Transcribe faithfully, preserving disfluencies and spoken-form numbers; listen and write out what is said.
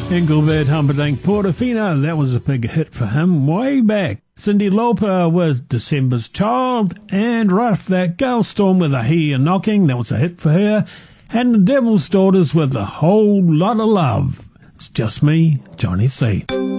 Engelbert Humperdinck Portofino, that was a big hit for him way back. Cyndi Lauper with December's Child, and right after that, Gail Storm with I Hear You Knocking, that was a hit for her, and the Devil's Daughters with A Whole Lot of Love. It's just me, Johnny C.